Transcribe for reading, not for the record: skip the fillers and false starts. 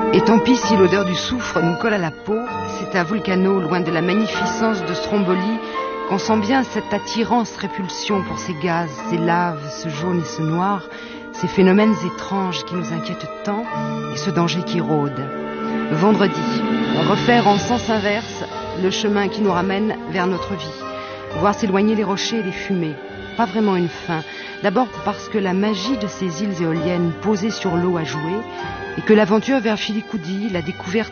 Et tant pis si l'odeur du soufre nous colle à la peau, c'est à Vulcano, loin de la magnificence de Stromboli, qu'on sent bien cette attirance répulsion pour ces gaz, ces laves, ce jaune et ce noir, ces phénomènes étranges qui nous inquiètent tant et ce danger qui rôde. Vendredi, refaire en sens inverse le chemin qui nous ramène vers notre vie, voir s'éloigner les rochers et les fumées. Pas vraiment une fin, d'abord parce que la magie de ces îles éoliennes posées sur l'eau a joué et que l'aventure vers Filicudi, la découverte